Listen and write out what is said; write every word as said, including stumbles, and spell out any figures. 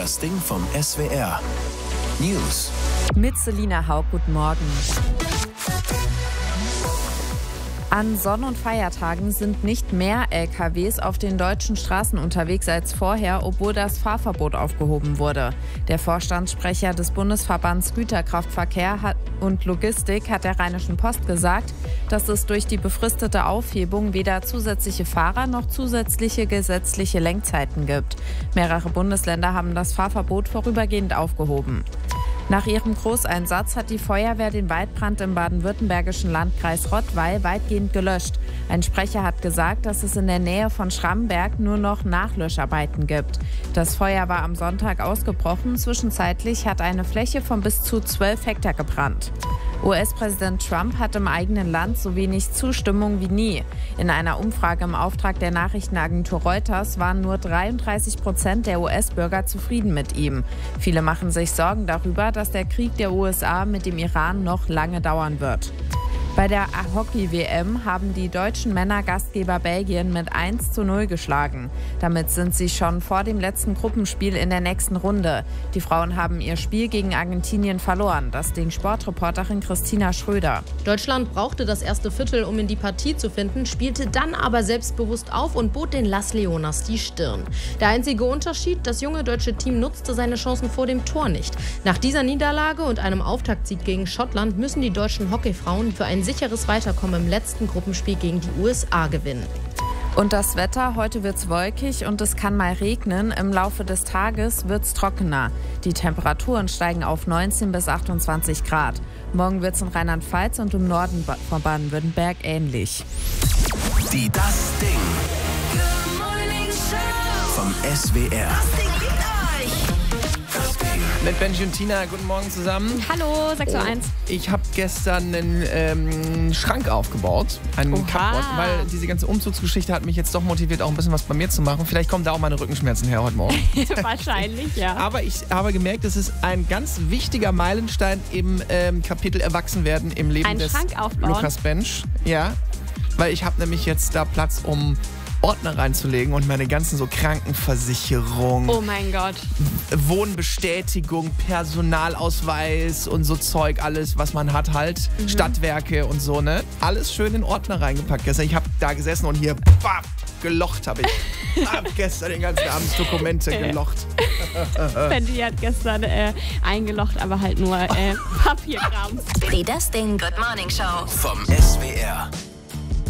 Das Ding vom S W R. News. Mit Selina Haug, guten Morgen. An Sonn- und Feiertagen sind nicht mehr L K Ws auf den deutschen Straßen unterwegs als vorher, obwohl das Fahrverbot aufgehoben wurde. Der Vorstandssprecher des Bundesverbands Güterkraftverkehr und Logistik hat der Rheinischen Post gesagt, dass es durch die befristete Aufhebung weder zusätzliche Fahrer noch zusätzliche gesetzliche Lenkzeiten gibt. Mehrere Bundesländer haben das Fahrverbot vorübergehend aufgehoben. Nach ihrem Großeinsatz hat die Feuerwehr den Waldbrand im baden-württembergischen Landkreis Rottweil weitgehend gelöscht. Ein Sprecher hat gesagt, dass es in der Nähe von Schramberg nur noch Nachlöscharbeiten gibt. Das Feuer war am Sonntag ausgebrochen. Zwischenzeitlich hat eine Fläche von bis zu zwölf Hektar gebrannt. U S-Präsident Trump hat im eigenen Land so wenig Zustimmung wie nie. In einer Umfrage im Auftrag der Nachrichtenagentur Reuters waren nur dreiunddreißig Prozent der U S-Bürger zufrieden mit ihm. Viele machen sich Sorgen darüber, dass der Krieg der U S A mit dem Iran noch lange dauern wird. Bei der Hockey-W M haben die deutschen Männer Gastgeber Belgien mit eins zu null geschlagen. Damit sind sie schon vor dem letzten Gruppenspiel in der nächsten Runde. Die Frauen haben ihr Spiel gegen Argentinien verloren. Das Ding Sportreporterin Christina Schröder. Deutschland brauchte das erste Viertel, um in die Partie zu finden, spielte dann aber selbstbewusst auf und bot den Las Leonas die Stirn. Der einzige Unterschied, das junge deutsche Team nutzte seine Chancen vor dem Tor nicht. Nach dieser Niederlage und einem Auftaktsieg gegen Schottland müssen die deutschen Hockeyfrauen für ein sicheres Weiterkommen im letzten Gruppenspiel gegen die U S A gewinnen. Und das Wetter, heute wird es wolkig und es kann mal regnen. Im Laufe des Tages wird es trockener. Die Temperaturen steigen auf neunzehn bis achtundzwanzig Grad. Morgen wird es in Rheinland-Pfalz und im Norden von Baden-Württemberg ähnlich. Die Das Ding vom S W R. Mit Benji und Tina, guten Morgen zusammen. Hallo, sechs Uhr eins. Ich habe gestern einen ähm, Schrank aufgebaut, einen Oha. Cupboard, weil diese ganze Umzugsgeschichte hat mich jetzt doch motiviert, auch ein bisschen was bei mir zu machen. Vielleicht kommen da auch meine Rückenschmerzen her heute Morgen. Wahrscheinlich, ja. Aber ich habe gemerkt, es ist ein ganz wichtiger Meilenstein im ähm, Kapitel Erwachsenwerden im Leben Einen des Schrank aufbauen? Lukas Bench. Ja, weil ich habe nämlich jetzt da Platz, um Ordner reinzulegen und meine ganzen so Krankenversicherung, Oh mein Gott. Wohnbestätigung, Personalausweis und so Zeug, alles, was man hat halt, Mhm. Stadtwerke und so, ne? Alles schön in Ordner reingepackt. Gestern, ich habe da gesessen und hier bam, gelocht habe ich. Hab gestern den ganzen Abend Dokumente gelocht. Benji hat gestern äh, eingelocht, aber halt nur äh, Papierkram. Die Das Ding Good Morning Show. Vom S W R.